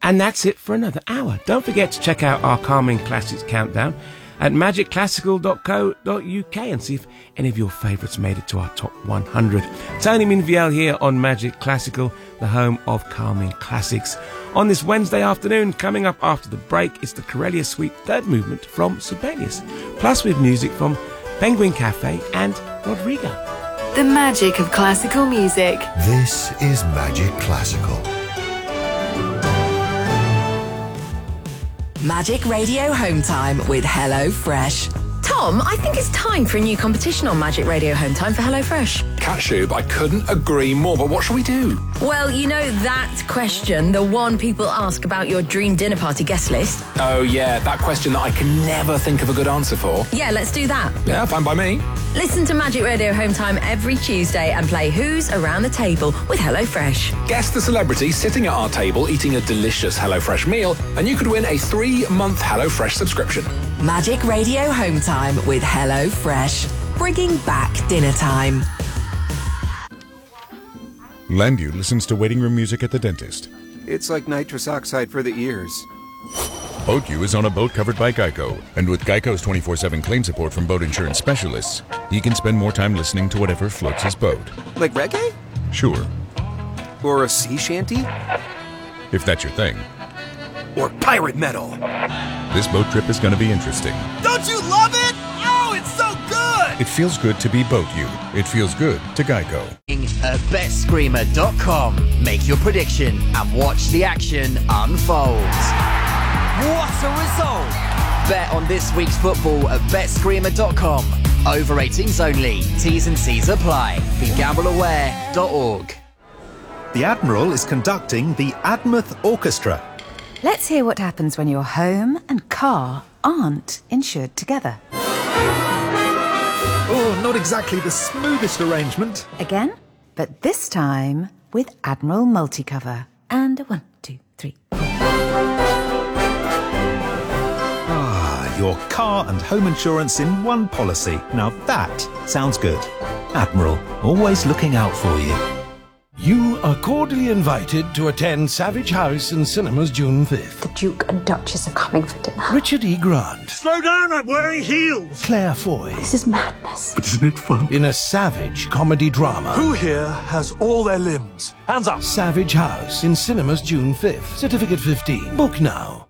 And that's it for another hour. Don't forget to check out our Calming Classics Countdown at magicclassical.co.uk and see if any of your favourites made it to our top 100. Tony Minviel here on Magic Classical, the home of Calming Classics. On this Wednesday afternoon, coming up after the break, it's the Corellia Suite third movement from Sibelius, plus with music from Penguin Cafe and Rodrigo. The magic of classical music. This is Magic Classical. Magic Radio Home Time with Hello Fresh. Tom, I think it's time for a new competition on Magic Radio Home Time for HelloFresh. Katshub, I couldn't agree more, but what shall we do? Well, you know that question, the one people ask about your dream dinner party guest list? Oh, yeah, that question that I can never think of a good answer for. Yeah, let's do that. Yeah, fine by me. Listen to Magic Radio Home Time every Tuesday and play Who's Around the Table with HelloFresh. Guess the celebrity sitting at our table eating a delicious HelloFresh meal, and you could win a 3-month HelloFresh subscription. Magic Radio Home Time with Hello Fresh. Bringing back dinner time. Landu listens to waiting room music at the dentist. It's like nitrous oxide for the ears. BoatU is on a boat covered by Geico, and with Geico's 24/7 claim support from boat insurance specialists, he can spend more time listening to whatever floats his boat. Like reggae? Sure. Or a sea shanty? If that's your thing. Or pirate metal? This boat trip is going to be interesting. Don't you love it? Oh, it's so good! It feels good to be BoatU. It feels good to Geico. At BetScreamer.com. Make your prediction and watch the action unfold. What a result! Bet on this week's football at BetScreamer.com. Over 18s only. T's and C's apply. BeGambleAware.org. The Admiral is conducting the Admouth Orchestra. Let's hear what happens when your home and car aren't insured together. Oh, not exactly the smoothest arrangement. Again, but this time with Admiral Multicover. And 1, 2, 3. Your car and home insurance in one policy. Now that sounds good. Admiral, always looking out for you. You are cordially invited to attend Savage House and Cinemas June 5th. The Duke and Duchess are coming for dinner. Richard E. Grant. Slow down, I'm wearing heels. Claire Foy. This is madness. But isn't it fun? In a savage comedy drama. Who here has all their limbs? Hands up. Savage House in Cinemas June 5th. Certificate 15. Book now.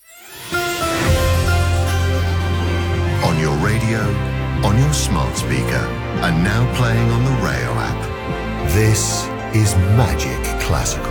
On your radio, on your smart speaker, and now playing on the Rayo app. This is Magic Classical.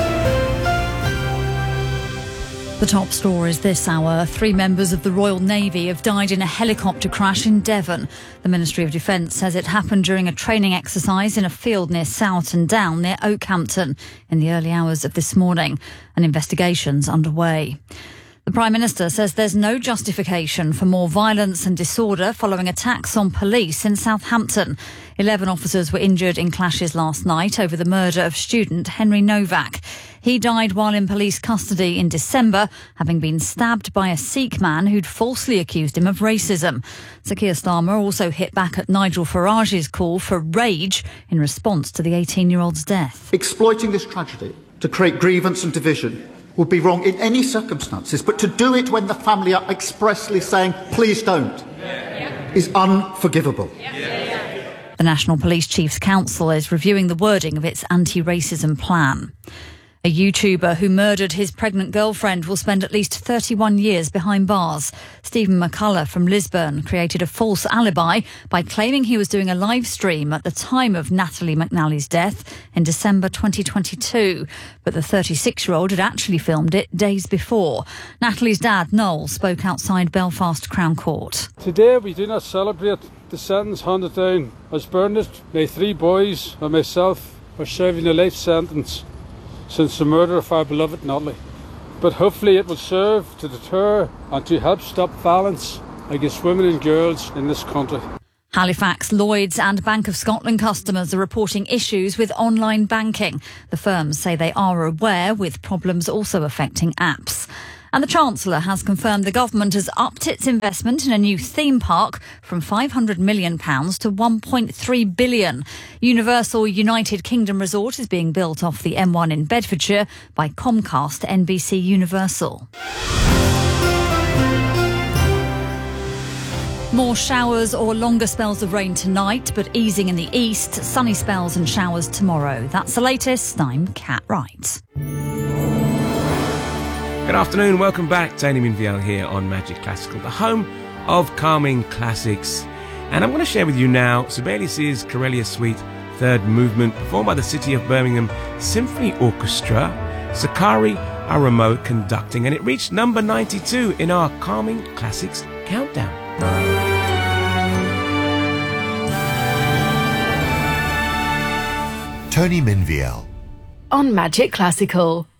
The top stories this hour. 3 members of the Royal Navy have died in a helicopter crash in Devon. The Ministry of Defence says it happened during a training exercise in a field near Sowerton Down near Oakhampton in the early hours of this morning. An investigation's underway. The Prime Minister says there's no justification for more violence and disorder following attacks on police in Southampton. 11 officers were injured in clashes last night over the murder of student Henry Novak. He died while in police custody in December, having been stabbed by a Sikh man who'd falsely accused him of racism. Sir Keir Starmer also hit back at Nigel Farage's call for rage in response to the 18-year-old's death. Exploiting this tragedy to create grievance and division would be wrong in any circumstances, but to do it when the family are expressly saying, please don't, is unforgivable. The National Police Chiefs Council is reviewing the wording of its anti-racism plan. A YouTuber who murdered his pregnant girlfriend will spend at least 31 years behind bars. Stephen McCullough from Lisburn created a false alibi by claiming he was doing a live stream at the time of Natalie McNally's death in December 2022. But the 36-year-old had actually filmed it days before. Natalie's dad, Noel, spoke outside Belfast Crown Court. Today we do not celebrate the sentence handed down as Bernard. My 3 boys and myself are serving a life sentence since the murder of our beloved Natalie. But hopefully it will serve to deter and to help stop violence against women and girls in this country. Halifax, Lloyds and Bank of Scotland customers are reporting issues with online banking. The firms say they are aware, with problems also affecting apps. And the Chancellor has confirmed the government has upped its investment in a new theme park from £500 million to £1.3 billion. Universal United Kingdom Resort is being built off the M1 in Bedfordshire by Comcast NBC Universal. More showers or longer spells of rain tonight, but easing in the east. Sunny spells and showers tomorrow. That's the latest. I'm Kat Wright. Good afternoon, welcome back. Tony Minviel here on Magic Classical, the home of calming classics. And I'm going to share with you now Sibelius' Corellia Suite, third movement, performed by the City of Birmingham Symphony Orchestra. Sakari Aramoh conducting, and it reached number 92 in our Calming Classics Countdown. Tony Minviel On Magic Classical.